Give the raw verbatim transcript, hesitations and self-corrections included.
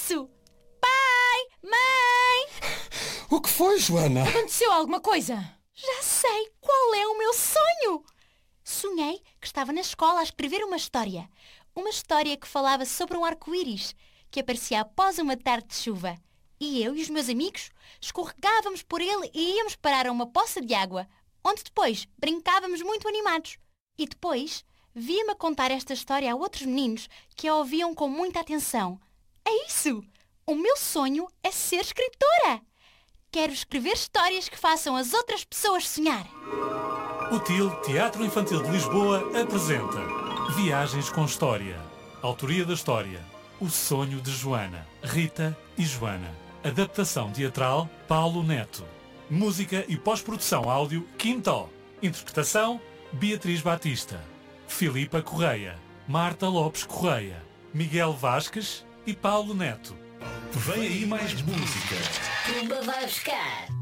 isso? Pai! Mãe! O que foi, Joana? Aconteceu alguma coisa? Já sei qual é o meu sonho! Sonhei que estava na escola a escrever uma história. Uma história que falava sobre um arco-íris que aparecia após uma tarde de chuva. E eu e os meus amigos escorregávamos por ele e íamos parar a uma poça de água, onde depois brincávamos muito animados. E depois via-me a contar esta história a outros meninos que a ouviam com muita atenção. É isso! O meu sonho é ser escritora! Quero escrever histórias que façam as outras pessoas sonhar. O T I L Teatro Infantil de Lisboa apresenta Viagens com História. Autoria da história: O Sonho de Joana, Rita e Joana. Adaptação teatral: Paulo Neto. Música e pós-produção áudio: Quintó. Interpretação: Beatriz Batista, Filipa Correia, Marta Lopes Correia, Miguel Vasques e Paulo Neto. Vem aí mais música. Pumba vai buscar.